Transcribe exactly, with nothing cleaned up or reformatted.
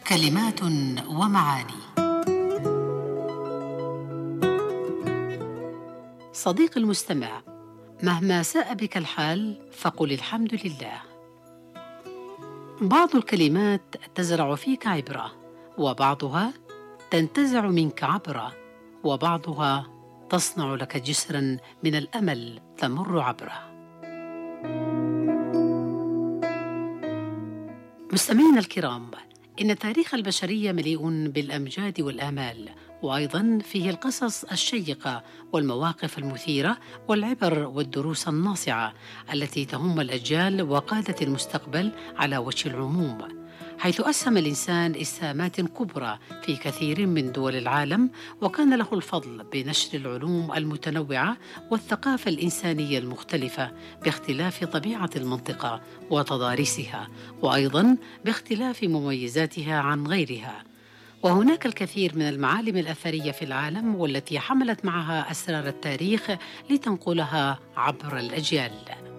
كلمات ومعاني. صديقي المستمع، مهما ساء بك الحال فقل الحمد لله. بعض الكلمات تزرع فيك عبرة، وبعضها تنتزع منك عبرة، وبعضها تصنع لك جسرا من الأمل تمر عبره. مستمعينا الكرام، إن تاريخ البشرية مليء بالأمجاد والآمال، وأيضا فيه القصص الشيقة والمواقف المثيرة والعبر والدروس الناصعة التي تهم الأجيال وقادة المستقبل على وجه العموم، حيث أسهم الإنسان إسهامات كبرى في كثير من دول العالم، وكان له الفضل بنشر العلوم المتنوعة والثقافة الإنسانية المختلفة باختلاف طبيعة المنطقة وتضاريسها، وأيضا باختلاف مميزاتها عن غيرها. وهناك الكثير من المعالم الأثرية في العالم والتي حملت معها أسرار التاريخ لتنقلها عبر الأجيال.